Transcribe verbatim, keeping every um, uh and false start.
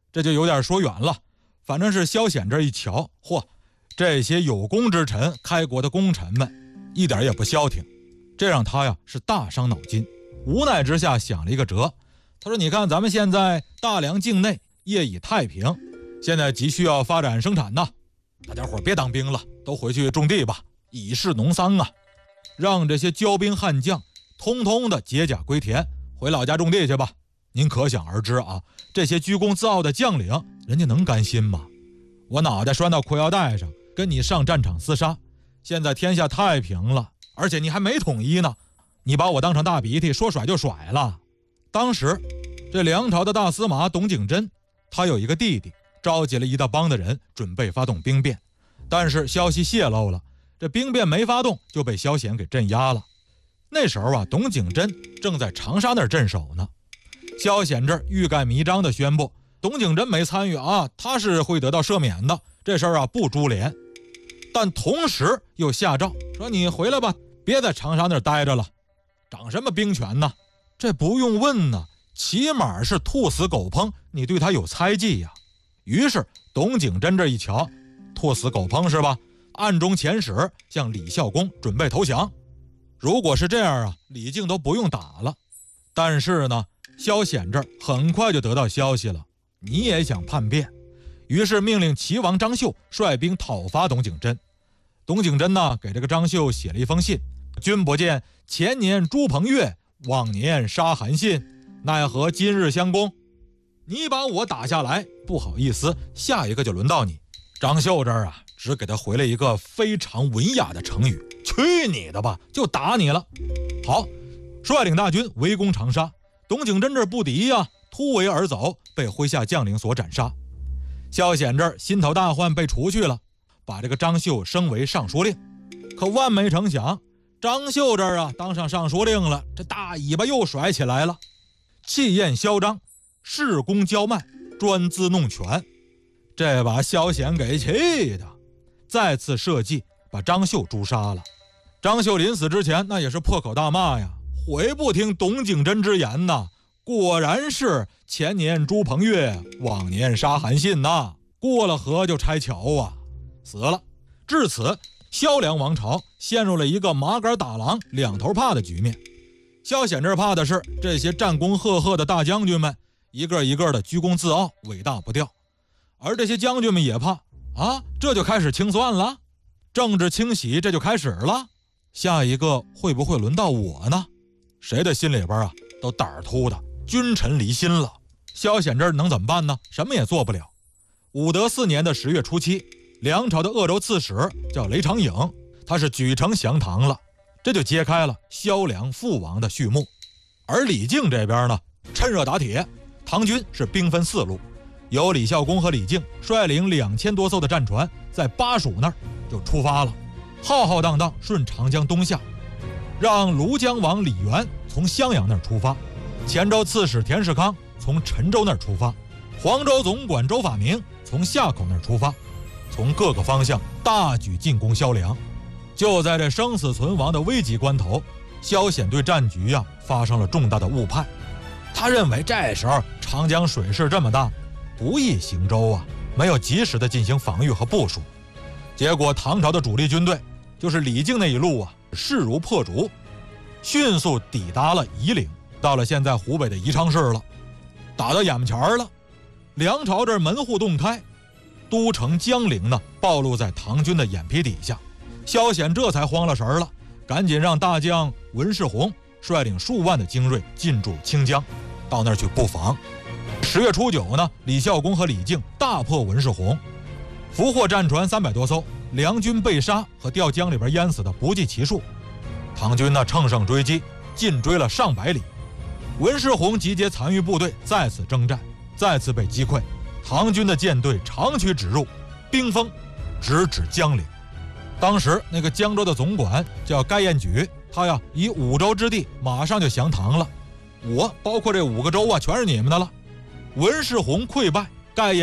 这就有点说远了。反正是萧显这一瞧，嚯，这些有功之臣，开国的功臣们一点也不消停，这让他呀是大伤脑筋。无奈之下想了一个辙，他说你看咱们现在大梁境内业已太平，现在急需要发展生产呐，大家伙别当兵了，都回去种地吧，以示农桑啊，让这些骄兵悍将通通的解甲归田，回老家种地去吧。您可想而知啊，这些居功自傲的将领，人家能甘心吗？我脑袋拴到裤腰带上，跟你上战场厮杀，现在天下太平了，而且你还没统一呢，你把我当成大鼻涕，说甩就甩了。当时这梁朝的大司马董景真，他有一个弟弟，召集了一大帮的人准备发动兵变，但是消息泄露了，这兵变没发动就被萧显给镇压了。那时候啊，董景真正在长沙那儿镇守呢。萧显这儿欲盖弥彰地宣布，董景真没参与啊，他是会得到赦免的，这事儿啊不株连。但同时又下诏说你回来吧，别在长沙那儿待着了，掌什么兵权呢？这不用问呢，起码是兔死狗烹，你对他有猜忌呀。于是董景真这一瞧，兔死狗烹是吧？暗中遣使向李孝恭准备投降。如果是这样啊，李靖都不用打了。但是呢，萧显这儿很快就得到消息了，你也想叛变，于是命令齐王张绣率兵讨伐董景真。董景真呢，给这个张绣写了一封信，君不见前年诛彭越，往年杀韩信，奈何今日相攻？你把我打下来，不好意思，下一个就轮到你。张绣这儿啊，只给他回了一个非常文雅的成语，去你的吧，就打你了。好，率领大军围攻长沙，董景真这儿不敌呀、啊，突围而走，被麾下将领所斩杀。萧显这儿心头大患被除去了，把这个张绣升为尚书令。可万没成想，张绣这儿啊当上尚书令了，这大尾巴又甩起来了，气焰嚣张，恃功骄慢，专资弄权。这把萧显给气的，再次设计把张绣诛杀了。张绣临死之前那也是破口大骂呀，悔不听董景真之言呐，果然是前年诛彭越，往年杀韩信呐，过了河就拆桥啊，死了。至此萧梁王朝陷入了一个麻杆打狼两头怕的局面。萧显这怕的是这些战功赫赫的大将军们一个一个的居功自傲，尾大不掉，而这些将军们也怕啊，这就开始清算了，政治清洗这就开始了，下一个会不会轮到我呢？谁的心里边啊都胆儿突的，君臣离心了。萧显这儿能怎么办呢？什么也做不了。武德四年的十月初七，梁朝的鄂州刺史叫雷长颖，他是举城降唐了，这就揭开了萧梁覆亡的序幕。而李靖这边呢，趁热打铁，唐军是兵分四路，由李孝恭和李靖率领两千多艘的战船，在巴蜀那儿就出发了，浩浩荡荡顺长江东下，让庐江王李元从襄阳那儿出发，黔州刺史田世康从陈州那儿出发，黄州总管周法明从夏口那儿出发，从各个方向大举进攻萧梁。就在这生死存亡的危急关头，萧显对战局呀、啊、发生了重大的误判。他认为这时候长江水势这么大，不易行舟啊，没有及时的进行防御和部署。结果唐朝的主力军队就是李靖那一路啊，势如破竹，迅速抵达了夷陵，到了现在湖北的宜昌市了，打到眼前了。梁朝这门户洞开，都城江陵呢暴露在唐军的眼皮底下，萧显这才慌了神了，赶紧让大将文世宏率领数万的精锐进驻清江，到那儿去布防。十月初九呢，李孝恭和李靖大破文世宏，俘获战船三百多艘，梁军被杀和掉江里边淹死的不计其数。唐军呢乘胜追击，进追了上百里。文世宏集结残余部队再次征战，再次被击溃，唐军的舰队长驱直入，兵锋直指江陵。当时那个江州的总管叫盖彦举，他呀以五州之地马上就降唐了，我包括这五个州啊全是你们的了。文世宏溃败，盖彦